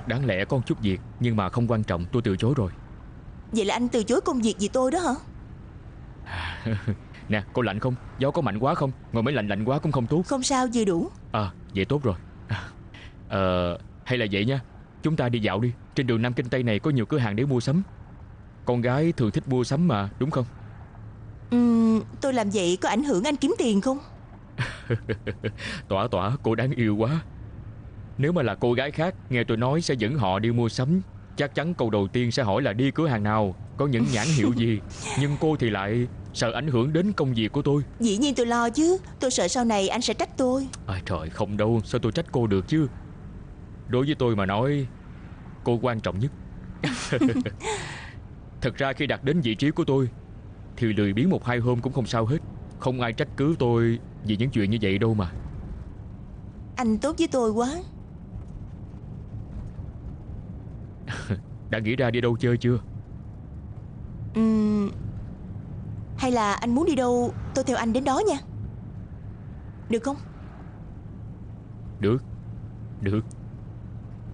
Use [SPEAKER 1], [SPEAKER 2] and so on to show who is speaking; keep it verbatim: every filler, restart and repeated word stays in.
[SPEAKER 1] Đáng lẽ có một chút việc, nhưng mà không quan trọng, tôi từ chối rồi.
[SPEAKER 2] Vậy là anh từ chối công việc vì tôi đó hả?
[SPEAKER 1] Nè, cô lạnh không? Gió có mạnh quá không? Ngồi máy lạnh lạnh quá cũng không tốt.
[SPEAKER 2] Không sao, vừa đủ.
[SPEAKER 1] À, vậy tốt rồi. Ờ, hay là vậy nha, chúng ta đi dạo đi. Trên đường Nam Kinh Tây này có nhiều cửa hàng để mua sắm. Con gái thường thích mua sắm mà, đúng không?
[SPEAKER 2] uhm, Tôi làm vậy có ảnh hưởng anh kiếm tiền không?
[SPEAKER 1] Tỏa tỏa, cô đáng yêu quá. Nếu mà là cô gái khác, nghe tôi nói sẽ dẫn họ đi mua sắm, chắc chắn câu đầu tiên sẽ hỏi là đi cửa hàng nào, có những nhãn hiệu gì. Nhưng cô thì lại sợ ảnh hưởng đến công việc của tôi.
[SPEAKER 2] Dĩ nhiên tôi lo chứ. Tôi sợ sau này anh sẽ trách tôi.
[SPEAKER 1] À, trời, không đâu, sao tôi trách cô được chứ. Đối với tôi mà nói, cô quan trọng nhất. Thật ra khi đặt đến vị trí của tôi thì lười biếng một hai hôm cũng không sao hết. Không ai trách cứ tôi vì những chuyện như vậy đâu mà.
[SPEAKER 2] Anh tốt với tôi quá.
[SPEAKER 1] Đã nghĩ ra đi đâu chơi chưa?
[SPEAKER 2] uhm, Hay là anh muốn đi đâu tôi theo anh đến đó nha. Được không?
[SPEAKER 1] Được, được.